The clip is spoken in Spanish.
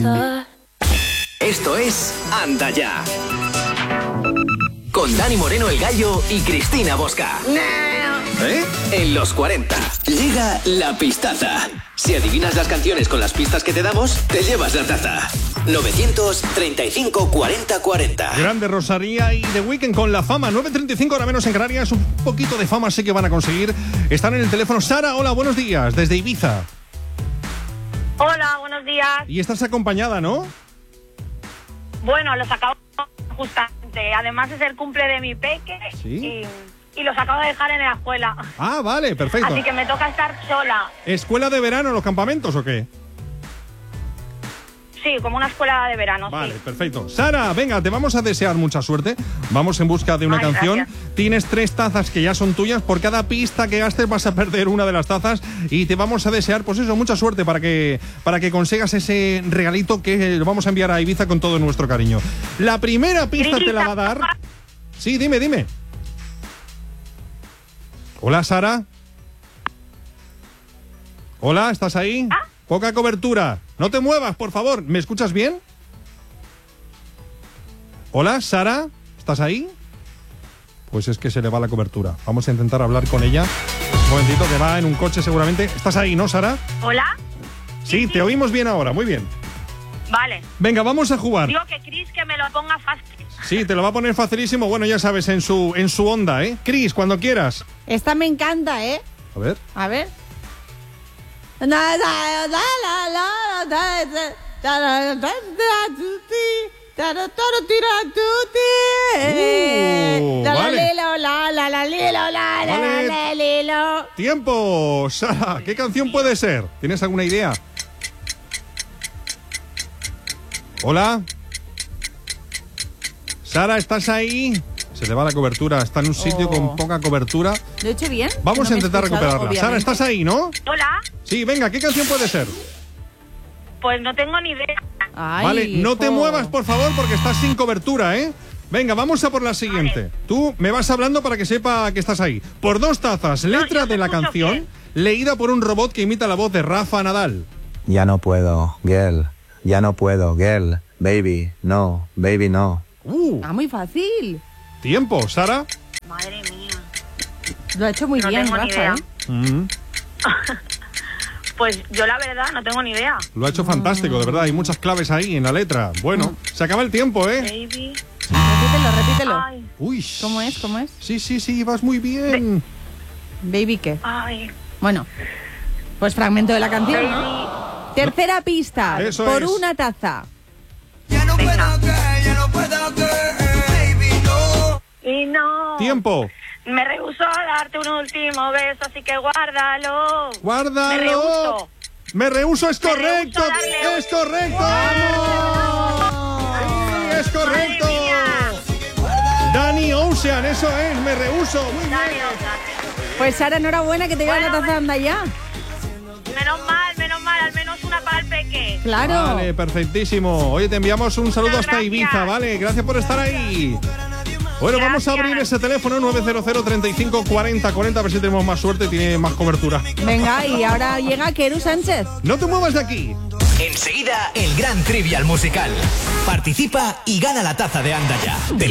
casa. Esto es Anda Ya. Con Dani Moreno el Gallo y Cristina Bosca. En los 40. Llega la pistaza. Si adivinas las canciones con las pistas que te damos, te llevas la taza. 935 40 40. Grande Rosalía y The Weeknd con la fama. 9:35, ahora menos en Canarias. Un poquito de fama sé que van a conseguir. Están en el teléfono. Sara, hola, buenos días. Desde Ibiza. Hola, buenos días. Y estás acompañada, ¿no? Bueno, los acabo justamente. Además es el cumple de mi peque. ¿Sí? Y los acabo de dejar en la escuela. Ah, vale, perfecto. Así que me toca estar sola. ¿Escuela de verano los campamentos o qué? Sí, como una escuela de verano, Vale, sí. perfecto. Sara, venga, te vamos a desear mucha suerte. Vamos en busca de una canción. Gracias. Tienes 3 tazas que ya son tuyas. Por cada pista que gastes vas a perder una de las tazas. Y te vamos a desear, pues eso, mucha suerte para que consigas ese regalito que lo vamos a enviar a Ibiza con todo nuestro cariño. La primera pista te la va a dar... Sí, dime. Hola, Sara. Hola, ¿estás ahí? Poca cobertura. No te muevas, por favor. ¿Me escuchas bien? Hola, Sara. ¿Estás ahí? Pues es que se le va la cobertura. Vamos a intentar hablar con ella. Un momentito, que va en un coche seguramente. ¿Estás ahí, no, Sara? ¿Hola? Sí, te oímos bien ahora. Muy bien. Vale. Venga, vamos a jugar. Digo que Chris que me lo ponga fácil. Sí, te lo va a poner facilísimo. Bueno, ya sabes, en su onda, ¿eh? Chris, cuando quieras. Esta me encanta, ¿eh? A ver. A ver. Vale. Tiempo, Sara. ¿Qué canción puede ser? ¿Tienes alguna idea? Hola. Sara, ¿estás ahí? Se le va la cobertura. Está en un sitio con poca cobertura. ¿Lo he hecho bien? Vamos a intentar recuperarla. Obviamente. Sara, ¿estás ahí, no? Hola. Sí, venga, ¿qué canción puede ser? Pues no tengo ni idea. Ay, Vale, no te jo. muevas, por favor, porque estás sin cobertura, ¿eh? Venga, vamos a por la siguiente. Vale. Tú me vas hablando para que sepa que estás ahí. Por 2 tazas, letra yo de la escucho canción, bien. leída por un robot que imita la voz de Rafa Nadal. Ya no puedo, girl. Ya no puedo, girl. Baby, no. Baby, no. Muy fácil. Tiempo, Sara. Madre mía. Lo ha hecho muy No bien, tengo ni Rafa, idea. ¿eh? Pues yo la verdad no tengo ni idea. Lo ha hecho fantástico, de verdad. Hay muchas claves ahí en la letra. Bueno, se acaba el tiempo, ¿eh? Baby. Repítelo. Ay, Uy. ¿Cómo es? Sí, vas muy bien. Baby, ¿qué? ay. Bueno, pues fragmento de la canción, ¿no? Tercera pista. Eso por es. una taza. Y no. Tiempo. Me rehusó a darte un último beso, así que guárdalo. Guárdalo. Me rehuso. Me rehuso, es correcto. rehuso a darle Es correcto. Sí, es correcto. Madre mía. Danny Ocean, eso es, me rehuso. Muy bien. Dale, otra. Pues Sara, enhorabuena que te lleva Bueno, la taza de Anda Ya. Menos mal, al menos una para el peque. Claro. Vale, perfectísimo. Oye, te enviamos un saludo Muchas hasta gracias. Ibiza, ¿vale? Gracias por estar ahí. Bueno, vamos a Gracias. abrir ese teléfono 900 35 40 40, a ver si tenemos más suerte y tiene más cobertura. Venga, y ahora llega Keru Sánchez. No te muevas de aquí. Enseguida, el gran trivial musical. Participa y gana la taza de Anda Ya.